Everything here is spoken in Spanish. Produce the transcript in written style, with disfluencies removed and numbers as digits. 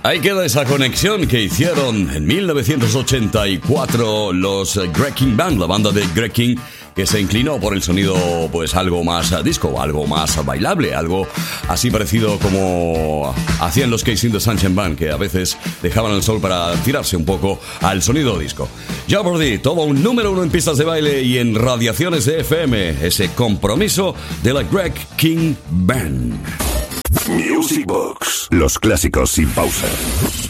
Ahí queda esa conexión que hicieron en 1984 los Greg King Band, la banda de Greg King, que se inclinó por el sonido pues algo más disco, algo más bailable, algo así parecido como hacían los Casey and the Sunshine Band, que a veces dejaban el sol para tirarse un poco al sonido disco. Jeopardy, todo un número 1 en pistas de baile y en radiaciones de FM, ese compromiso de la Greg King Band. Music Box, los clásicos sin pausa.